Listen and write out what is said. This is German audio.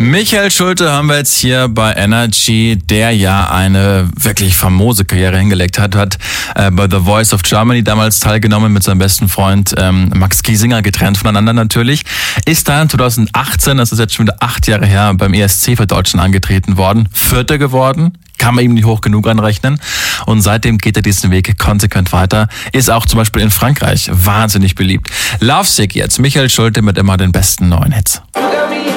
Michael Schulte haben wir jetzt hier bei Energy, der ja eine wirklich famose Karriere hingelegt hat bei The Voice of Germany damals teilgenommen mit seinem besten Freund Max Giesinger, getrennt voneinander natürlich. Ist dann 2018, das ist jetzt schon wieder 8 Jahre her, beim ESC für Deutschland angetreten worden, Vierter geworden. Kann man ihm nicht hoch genug anrechnen. Und seitdem geht er diesen Weg konsequent weiter. Ist auch zum Beispiel in Frankreich wahnsinnig beliebt. Lovesick jetzt. Michael Schulte mit immer den besten neuen Hits.